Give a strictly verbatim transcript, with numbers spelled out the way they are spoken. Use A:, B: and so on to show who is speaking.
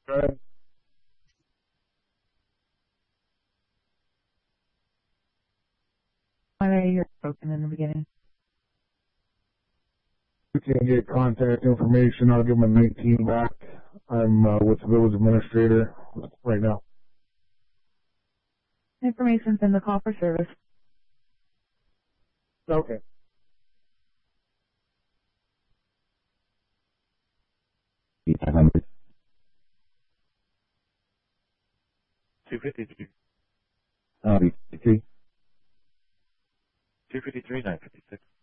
A: Right.
B: Why are you broken in the beginning?
A: You can get contact information. I'll give them a nineteen back. I'm uh, with the village administrator right now.
B: Information's in the call for service.
A: Okay.
C: two fifty-three.
A: Uh,
C: two fifty-three, nine fifty-six.